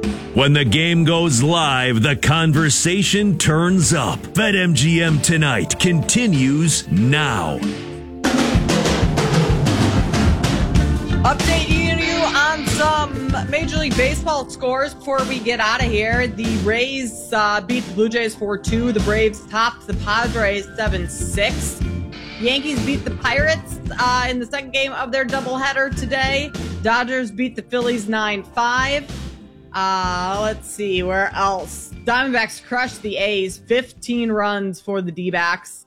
When the game goes live, the conversation turns up. BetMGM Tonight continues now. Update you on some Major League Baseball scores before we get out of here. The Rays beat the Blue Jays 4-2. The Braves topped the Padres 7-6. Yankees beat the Pirates in the second game of their doubleheader today. Dodgers beat the Phillies 9-5. Let's see, where else? Diamondbacks crushed the A's, 15 runs for the D-backs.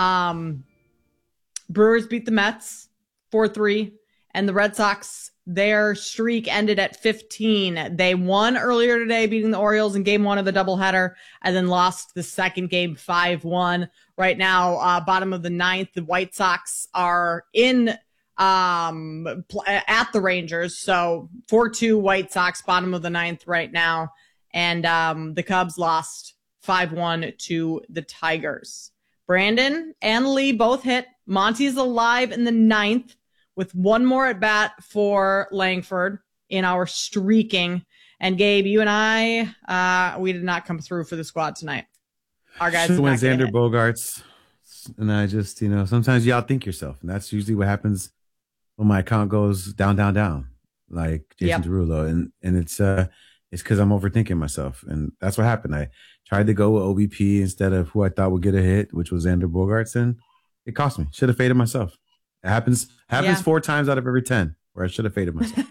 Brewers beat the Mets 4-3. And the Red Sox, their streak ended at 15. They won earlier today, beating the Orioles in game one of the doubleheader, and then lost the second game 5-1. Right now, bottom of the ninth, the White Sox are in at the Rangers. So 4-2 White Sox, bottom of the ninth right now. And the Cubs lost 5-1 to the Tigers. Brandon and Lee both hit. Monty's alive in the ninth, with one more at bat for Langford in our streaking. And Gabe, you and I, we did not come through for the squad tonight. Our guys win Xander Bogaerts. And I just, sometimes you outthink yourself. And that's usually what happens when my account goes down, down, down, like Jason Derulo. And it's because I'm overthinking myself. And that's what happened. I tried to go with OBP instead of who I thought would get a hit, which was Xander Bogaerts. And it cost me. Should have faded myself. It happens 4 times out of every 10 where I should have faded myself.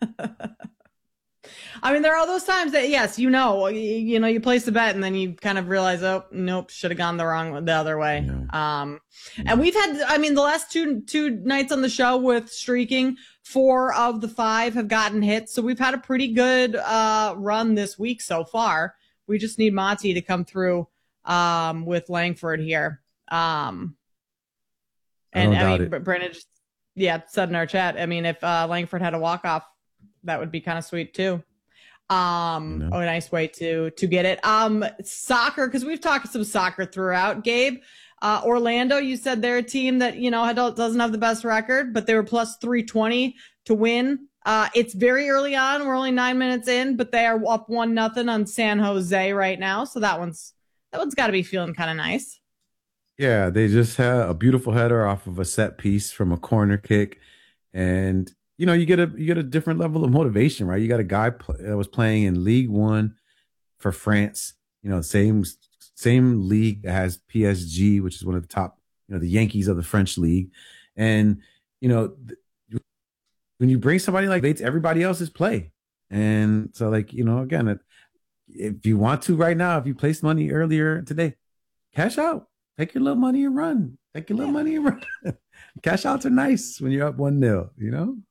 I mean, there are those times that, yes, you place a bet and then you kind of realize, oh, nope, should have gone the other way. Yeah. And we've had, the last two nights on the show with streaking, 4 of the 5 have gotten hits. So we've had a pretty good run this week so far. We just need Monty to come through with Langford here. And Brandon just, said in our chat, if Langford had a walk-off, that would be kind of sweet too. A nice way to get it. Soccer, because we've talked some soccer throughout. Gabe, Orlando, you said they're a team that, doesn't have the best record, but they were plus 320 to win. It's very early on. We're only 9 minutes in, but they are up 1-0 on San Jose right now. So that one's got to be feeling kind of nice. Yeah, they just had a beautiful header off of a set piece from a corner kick. And, you get a different level of motivation, right? You got a guy that was playing in League One for France, same league that has PSG, which is one of the top, the Yankees of the French league. And, when you bring somebody like Bates, everybody else is play. And so again, if you want to right now, if you placed money earlier today, cash out. Take your little money and run. Cash outs are nice when you're up 1-0,